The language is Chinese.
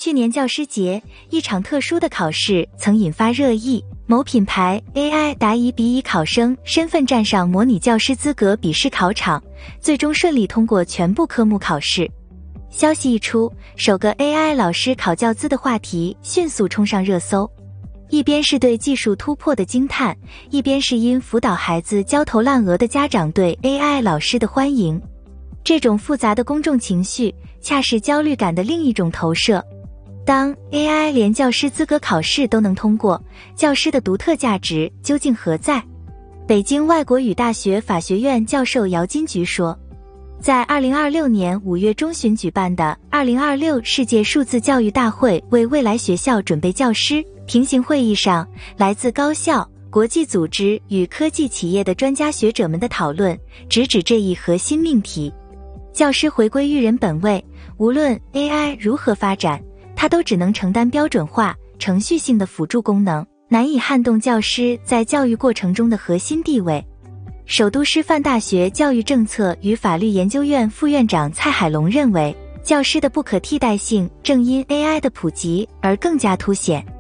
去年教师节，一场特殊的考试曾引发热议。某品牌 AI 答疑笔以考生身份站上模拟教师资格笔试考场，最终顺利通过全部科目考试。消息一出，首个 AI 老师考教资的话题迅速冲上热搜。一边是对技术突破的惊叹，一边是因辅导孩子焦头烂额的家长对 AI 老师的欢迎。这种复杂的公众情绪，恰是焦虑感的另一种投射。当 AI 连教师资格考试都能通过，教师的独特价值究竟何在？北京外国语大学法学院教授姚金菊说，在2026年5月中旬举办的2026世界数字教育大会为未来学校准备教师平行会议上，来自高校、国际组织与科技企业的专家学者们的讨论直指这一核心命题。教师回归育人本位，无论 AI 如何发展，它都只能承担标准化、程序性的辅助功能，难以撼动教师在教育过程中的核心地位。首都师范大学教育政策与法律研究院副院长蔡海龙认为，教师的不可替代性正因 AI 的普及而更加凸显。